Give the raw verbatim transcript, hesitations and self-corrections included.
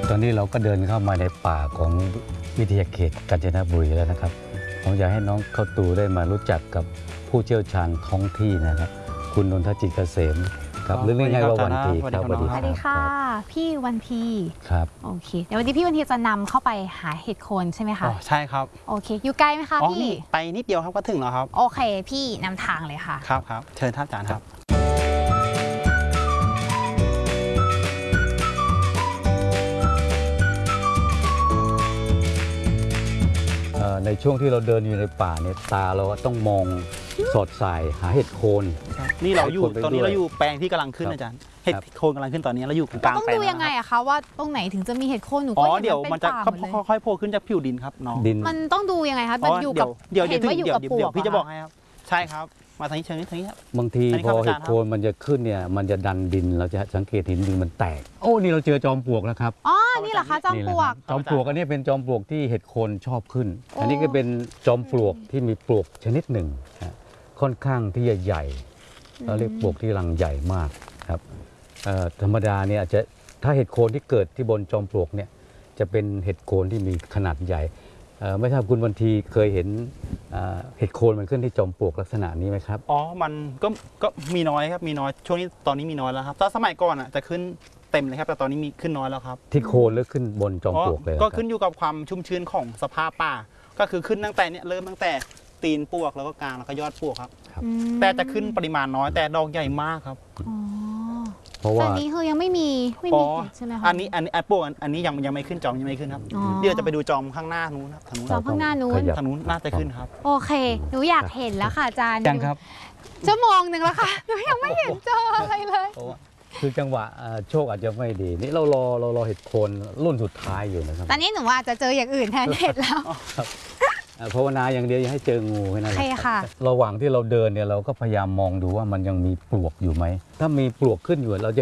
ตอนนี้เราก็เดินเข้ามาในป่าของวิทยาเขตกาญจนบุรีแล้วนะครับผมอยากให้น้องเข้าตูได้มารู้จักกับผู้เชี่ยวชาญท้องที่นะครับคุณนนทจิตเกษมครับหรือเรียกง่ายว่าวันทีครับสวัสดีสวัสดีค่ะพี่วันทีครับโอเคเดี๋ยววันนี้พี่วันทีจะนำเข้าไปหาเห็ดโคนใช่ไหมคะอ๋อใช่ครับโอเคอยู่ไกลไหมคะอ๋อพี่นี่ไปนิดเดียวครับก็ถึงแล้วครับโอเคพี่นำทางเลยค่ะครับครับเชิญท่านอาจารย์ครับในช่วงที่เราเดินอยู่ในป่าเนี่ยตาเราก็ต้องมองสอดสายหาเห็ดโคนนี่เราอยู่ให้คนไปตอนนี้ด้วยเราอยู่แปลงที่กำลังขึ้นครับอาจารย์เห็ดครับโคนกำลังขึ้นตอนนี้เราอยู่กลางต้องแปลงดูยังไงแล้วอะคะว่าตรงไหนถึงจะมีเห็ดโคนหนูอ๋ก็อเห็นเดี๋ยวเป็มันจะป่าหมดเลยค่อยๆโผล่ขึ้นจากผิวดินครับน้องดินมันต้องดูยังไงคะอ๋มันออยู่เดี๋กัยบวเดี๋ยวเห็นเดี๋ยวว่าอยู่เดี๋ยวกับเดี๋ยวปลเดี๋วยวกพี่จะเหรบอกให้ครับใช่ครับมาทางนี้เชิญนี้ทางนี้ครับบางทีอันนี้พครัอบอาเห็จาดรย์โคนมันจะขึ้นเนี่ยมันจะดันดินเราจะสังเกตเห็นดินมันแตกโอ้นี่เราเจอจอมปลวกแล้วครับอ๋อนี่เหรอคะจอมปลวกจอมปลวกอันนี้เป็นจอมปลวกที่เห็ดโคนชอบขึ้นโอ้อันนี้ก็เป็นจอมปลวกที่มีปลวกชนิดหนึ่งนะค่อนข้างที่จะใหญ่เราเรียกปลวกที่รังใหญ่มากครับเอ่อธรรมดาเนี่ยอาจจะถ้าเห็ดโคนที่เกิดที่บนจอมปลวกเนี่ยจะเป็นเห็ดโคนที่มีขนาดใหญ่เอ่อไม่ทราบคุณวันทีเคยเห็นเอ่อเห็ดโคนมันขึ้นที่จอมปลวกลักษณะนี้ไหมครับอ๋อมันก็ก็มีน้อยครับมีน้อยช่วงนี้ตอนนี้มีน้อยแล้วครับตอนสมัยก่อนอ่ะจะขึ้นเต็มเลยครับแต่ตอนนี้มีขึ้นน้อยแล้วครับที่โคนหรือขึ้นบนจอมปลวกเลยเหรอก็ครับขึ้นอยู่กับความชุ่มชื้นของสภาพป่า ก็คือขึ้นตั้งแต่เนี่ยเริ่มตั้งแต่ตีนปลวกแล้วก็กลางแล้วก็ยอดปลวกครับอืมแต่จะขึ้นปริมาณน้อยแต่ดอกใหญ่มากครับอ๋อเพราะแต่ว่าอันนี้คือยังไม่มีไม่อ๋มีอเห็ดใช่ไหมคะอันนี้อันนี้อันปลวกอันอันนี้ยังยังไม่ขึ้นจอมยังไม่ขึ้นครับอ๋อเดี๋ยวจะไปดูจอมข้างหน้านู้นครับทางนู้นจอมข้างหน้านู้นขยับทางนู้นน่าจะขึ้นครับโอเค หนูอยากเห็นแล้วค่ะอาจารย์ยังครับชั่วโมงหนึ่งแล้วค่ะ หนูยังไม่เห็นเจออะไรเลยคือจังหวะเอ่อโชคอาจจะไม่ดีนี่เรารอเรารอเห็ดโคนรุ่นสุดท้ายอยู่นะครับตอนนี้หนูอาจจะเจออย่างอื่นแทนเห็ดแล้วเอ่อภาวนาอย่างเดียวอย่าให้เจองูแค่นั้นโอแหเคละค่ะระหว่างที่เราเดินเนี่ยเราก็พยายามมองดูว่ามันยังมีปลวกอยู่ไหมถ้ามีปลวกขึ้นอยู่เราจะ